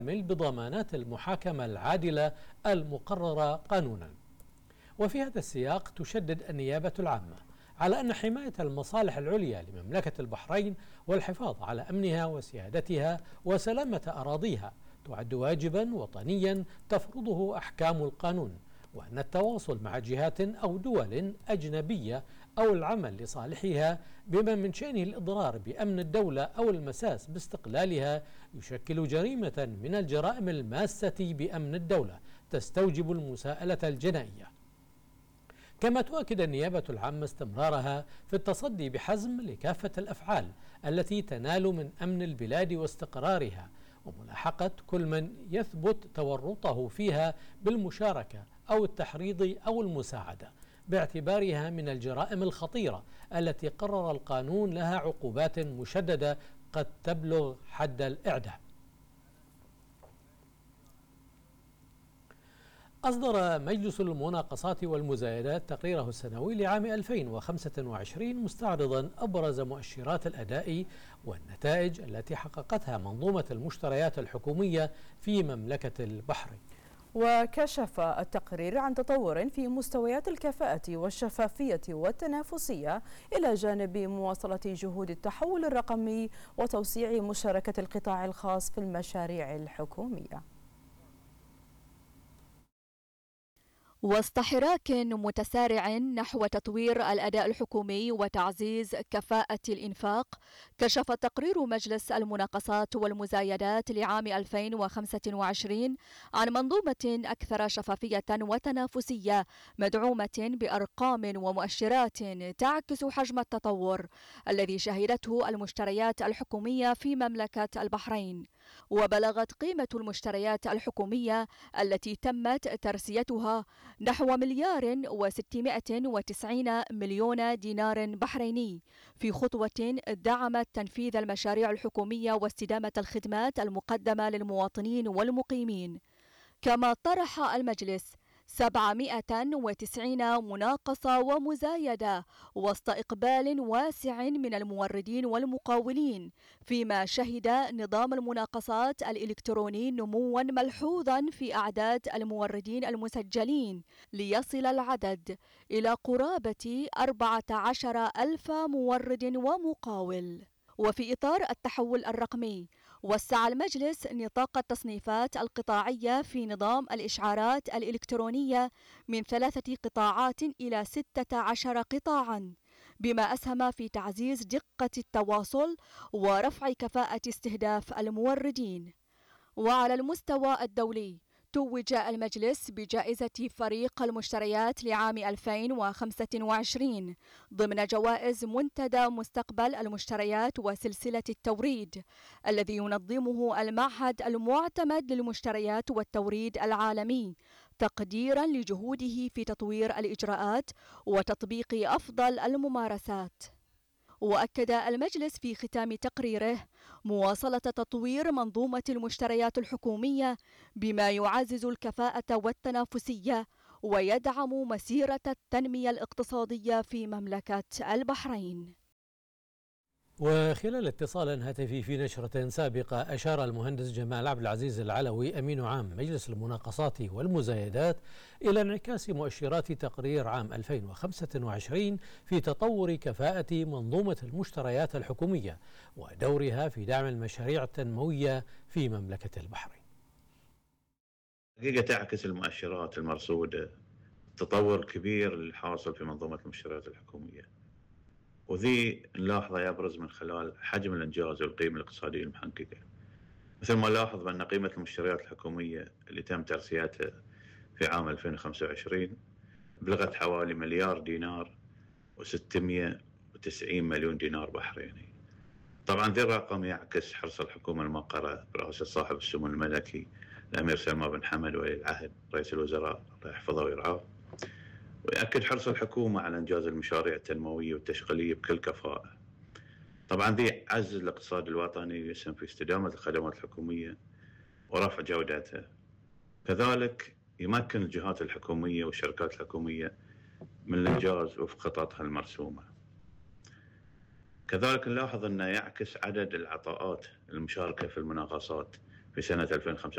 بضمانات المحاكمة العادلة المقررة قانونا. وفي هذا السياق تشدد النيابة العامة على أن حماية المصالح العليا لمملكة البحرين والحفاظ على أمنها وسيادتها وسلامة أراضيها تعد واجبا وطنيا تفرضه أحكام القانون، وأن التواصل مع جهات أو دول أجنبية أو العمل لصالحها بما من شأنه الإضرار بأمن الدولة أو المساس باستقلالها يشكل جريمة من الجرائم الماسة بأمن الدولة تستوجب المساءلة الجنائية. كما تؤكد النيابة العامة استمرارها في التصدي بحزم لكافة الأفعال التي تنال من أمن البلاد واستقرارها، وملاحقة كل من يثبت تورطه فيها بالمشاركة أو التحريض أو المساعدة، باعتبارها من الجرائم الخطيرة التي قرر القانون لها عقوبات مشددة قد تبلغ حد الإعدام. أصدر مجلس المناقصات والمزايدات تقريره السنوي لعام 2025 مستعرضا أبرز مؤشرات الأداء والنتائج التي حققتها منظومة المشتريات الحكومية في مملكة البحرين. وكشف التقرير عن تطور في مستويات الكفاءة والشفافية والتنافسية إلى جانب مواصلة جهود التحول الرقمي وتوسيع مشاركة القطاع الخاص في المشاريع الحكومية. وسط حراك متسارع نحو تطوير الأداء الحكومي وتعزيز كفاءة الإنفاق، كشف تقرير مجلس المناقصات والمزايدات لعام 2025 عن منظومة أكثر شفافية وتنافسية مدعومة بأرقام ومؤشرات تعكس حجم التطور الذي شهدته المشتريات الحكومية في مملكة البحرين. وبلغت قيمة المشتريات الحكومية التي تمت ترسيتها نحو 1,690,000,000 دينار بحريني، في خطوة دعمت تنفيذ المشاريع الحكومية واستدامة الخدمات المقدمة للمواطنين والمقيمين. كما طرح المجلس 790 مناقصة ومزايدة وسط إقبال واسع من الموردين والمقاولين، فيما شهد نظام المناقصات الإلكتروني نموا ملحوظا في أعداد الموردين المسجلين، ليصل العدد إلى قرابة 14,000 مورد ومقاول. وفي إطار التحول الرقمي، وسع المجلس نطاق التصنيفات القطاعية في نظام الإشعارات الإلكترونية من 3 قطاعات إلى 16 قطاعا، بما أسهم في تعزيز دقة التواصل ورفع كفاءة استهداف الموردين. وعلى المستوى الدولي، توج المجلس بجائزة فريق المشتريات لعام 2025 ضمن جوائز منتدى مستقبل المشتريات وسلسلة التوريد، الذي ينظمه المعهد المعتمد للمشتريات والتوريد العالمي، تقديرا لجهوده في تطوير الإجراءات وتطبيق أفضل الممارسات. وأكد المجلس في ختام تقريره مواصلة تطوير منظومة المشتريات الحكومية بما يعزز الكفاءة والتنافسية ويدعم مسيرة التنمية الاقتصادية في مملكة البحرين. وخلال اتصال هاتفي في نشرة سابقة، أشار المهندس جمال عبد العزيز العلوي أمين عام مجلس المناقصات والمزايدات إلى انعكاس مؤشرات تقرير عام 2025 في تطور كفاءة منظومة المشتريات الحكومية ودورها في دعم المشاريع التنموية في مملكة البحرين. حقيقة تعكس المؤشرات المرصودة تطور كبير الحاصل في منظومة المشتريات الحكومية، وذي نلاحظه يبرز من خلال حجم الإنجاز والقيمة الاقتصادية المحققة. مثل ما نلاحظ بأن قيمة المشتريات الحكومية اللي تم ترسيتها في عام 2025 بلغت حوالي مليار دينار و690 مليون دينار بحريني. طبعا ذي الرقم يعكس حرص الحكومة الموقرة برئاسة صاحب السمو الملكي الأمير سلمان بن حمد ولي العهد رئيس الوزراء الله يحفظه ويرعاه، ويأكد حرص الحكومة على إنجاز المشاريع التنموية والتشغيلية بكل كفاءة. طبعا ذي يعزز الاقتصاد الوطني ويسهم في استدامة الخدمات الحكومية ورفع جودتها. كذلك يمكن الجهات الحكومية والشركات الحكومية من الإنجاز وفق خططها المرسومة. كذلك نلاحظ أنه يعكس عدد العطاءات المشاركة في المناقصات في سنة 2025